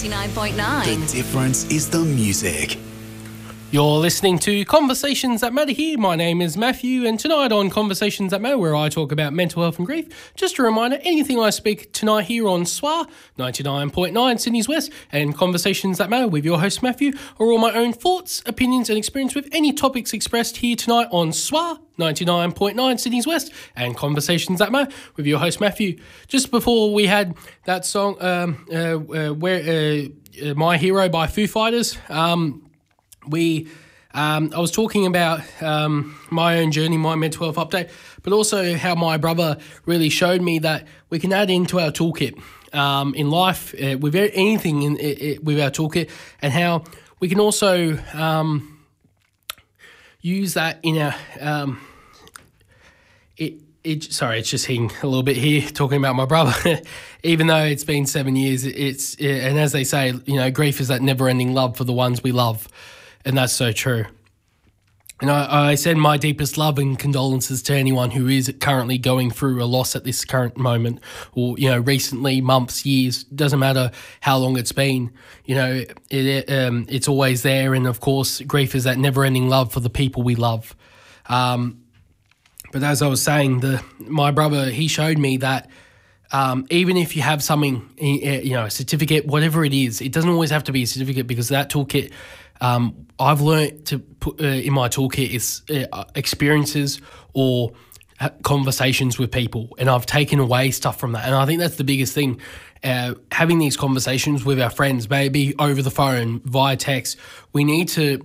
99.9. The difference is the music. You're listening to Conversations That Matter here. My name is Matthew, and tonight on Conversations That Matter, where I talk about mental health and grief, just a reminder, anything I speak tonight here on SWA 99.9 Sydney's West and Conversations That Matter with your host Matthew are all my own thoughts, opinions and experience with any topics expressed here tonight on SWA 99.9 Sydney's West and Conversations That Matter with your host Matthew. Just before we had that song, My Hero by Foo Fighters, I was talking about my own journey, my mental health update, but also how my brother really showed me that we can add into our toolkit in life with anything with our toolkit, and how we can also use that in our sorry, it's just hitting a little bit here talking about my brother. Even though it's been 7 years, and as they say, grief is that never-ending love for the ones we love. And that's so true. And I send my deepest love and condolences to anyone who is currently going through a loss at this current moment, or, recently, months, years, doesn't matter how long it's been. It's always there. And of course, grief is that never-ending love for the people we love. But as I was saying, my brother, he showed me that even if you have something, a certificate, whatever it is, it doesn't always have to be a certificate, because that toolkit, I've learned to put in my toolkit is experiences or conversations with people, and I've taken away stuff from that. And I think that's the biggest thing, having these conversations with our friends, maybe over the phone, via text. We need to,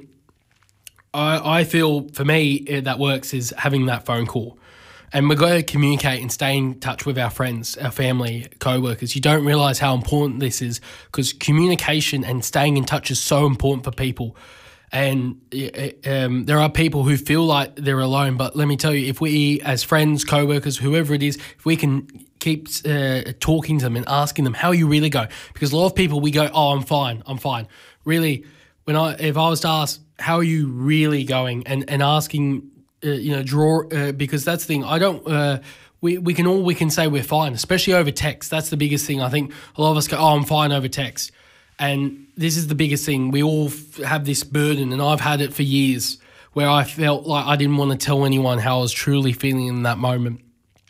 I feel for me that works is having that phone call. And we've got to communicate and stay in touch with our friends, our family, co-workers. You don't realise how important this is, because communication and staying in touch is so important for people. And there are people who feel like they're alone, but let me tell you, if we, as friends, co-workers, whoever it is, if we can keep talking to them and asking them, how are you really going? Because a lot of people, we go, oh, I'm fine. Really, if I was to ask, how are you really going? And asking, because that's the thing. I don't. We can say we're fine, especially over text. That's the biggest thing. I think a lot of us go, "Oh, I'm fine" over text, and this is the biggest thing. We all have this burden, and I've had it for years, where I felt like I didn't want to tell anyone how I was truly feeling in that moment,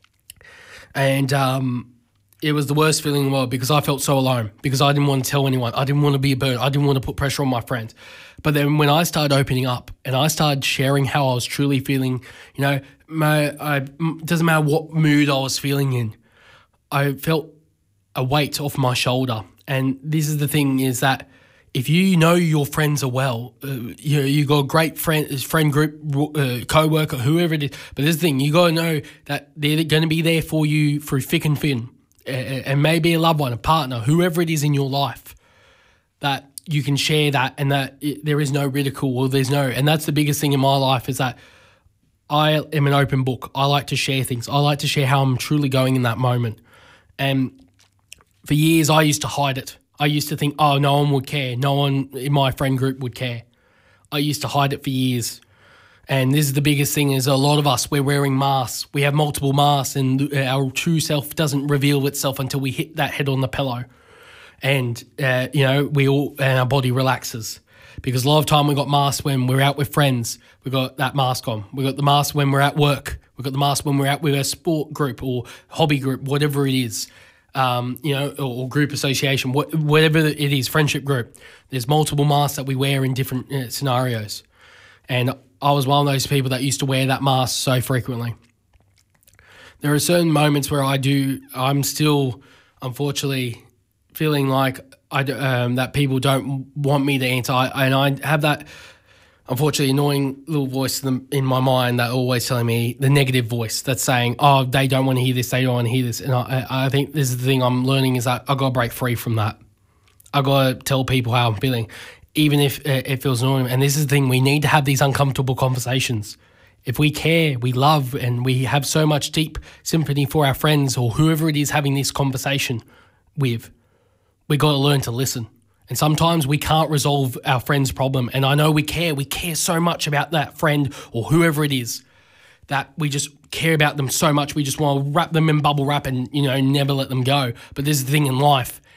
and it was the worst feeling in the world, because I felt so alone, because I didn't want to tell anyone. I didn't want to be a burden. I didn't want to put pressure on my friends. But then when I started opening up and I started sharing how I was truly feeling, it doesn't matter what mood I was feeling in, I felt a weight off my shoulder. And this is the thing, is that if you know your friends are well, you got a great friend group, co-worker, whoever it is. But this is the thing, you got to know that they're going to be there for you through thick and thin. And maybe a loved one, a partner, whoever it is in your life, that you can share that, and that there is no ridicule, or and that's the biggest thing in my life, is that I am an open book. I like to share things. I like to share how I'm truly going in that moment. And for years, I used to hide it. I used to think, oh, no one would care. No one in my friend group would care. I used to hide it for years. And this is the biggest thing, is a lot of us, we're wearing masks. We have multiple masks, and our true self doesn't reveal itself until we hit that head on the pillow. And, and our body relaxes. Because a lot of time we got masks when we're out with friends. We got that mask on. We got the mask when we're at work. We got the mask when we're out with a sport group or hobby group, whatever it is, or group association, whatever it is, friendship group. There's multiple masks that we wear in different scenarios. And I was one of those people that used to wear that mask so frequently. There are certain moments where I'm still, unfortunately, feeling like that people don't want me to answer. And I have that, unfortunately, annoying little voice in my mind that always telling me, the negative voice that's saying, oh, they don't want to hear this, they don't want to hear this. And I think this is the thing I'm learning, is that I've got to break free from that. I've got to tell people how I'm feeling, even if it feels annoying. And this is the thing, we need to have these uncomfortable conversations. If we care, we love, and we have so much deep sympathy for our friends or whoever it is having this conversation with, we got to learn to listen. And sometimes we can't resolve our friend's problem. And I know we care so much about that friend or whoever it is, that we just care about them so much. We just want to wrap them in bubble wrap and, never let them go. But this is the thing in life.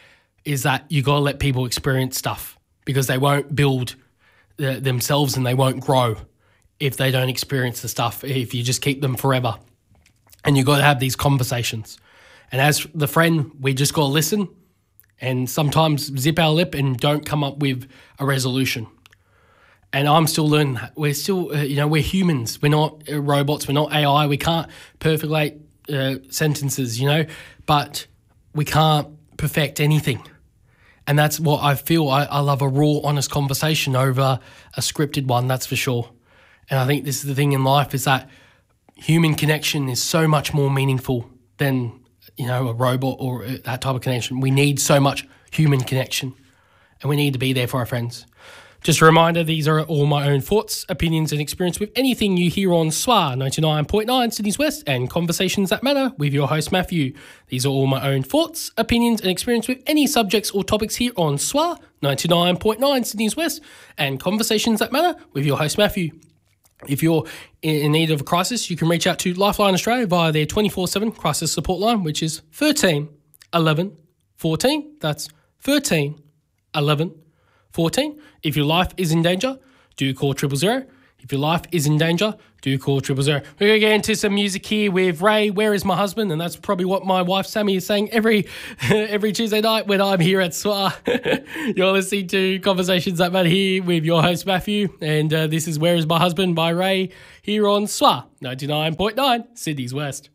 is that you got to let people experience stuff, because they won't build themselves and they won't grow if they don't experience the stuff, if you just keep them forever. And you got to have these conversations. And as the friend, we just got to listen and sometimes zip our lip and don't come up with a resolution. And I'm still learning that. We're still, we're humans. We're not robots. We're not AI. We can't perfectly sentences, but we can't perfect anything. And that's what I feel. I love a raw, honest conversation over a scripted one, that's for sure. And I think this is the thing in life, is that human connection is so much more meaningful than, a robot or that type of connection. We need so much human connection, and we need to be there for our friends. Just a reminder, these are all my own thoughts, opinions and experience with anything you hear on SWA 99.9 Sydney's West and Conversations That Matter with your host Matthew. These are all my own thoughts, opinions and experience with any subjects or topics here on SWA 99.9 Sydney's West and Conversations That Matter with your host Matthew. If you're in need of a crisis, you can reach out to Lifeline Australia via their 24/7 crisis support line, which is 13 11 14. That's 13 11 14. If your life is in danger, do call 000. If your life is in danger, do call 000. We're going to get into some music here with Ray, Where Is My Husband? And that's probably what my wife Sammy is saying every Tuesday night when I'm here at SWA. You're listening to Conversations That Matter here with your host Matthew. And this is Where Is My Husband by Ray here on SWA 99.9 Sydney's West.